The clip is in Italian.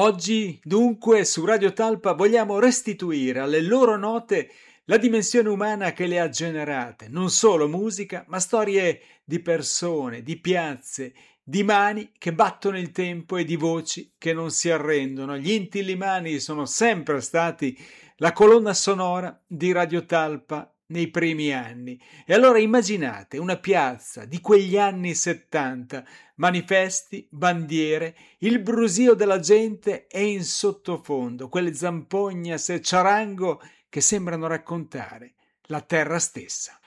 Oggi, dunque, su Radio Talpa vogliamo restituire alle loro note la dimensione umana che le ha generate, non solo musica, ma storie di persone, di piazze, di mani che battono il tempo e di voci che non si arrendono. Gli Inti-Illimani sono sempre stati la colonna sonora di Radio Talpa nei primi anni. E allora immaginate una piazza di quegli anni 70, manifesti, bandiere, il brusio della gente e in sottofondo quelle zampognas e ciarango che sembrano raccontare la terra stessa.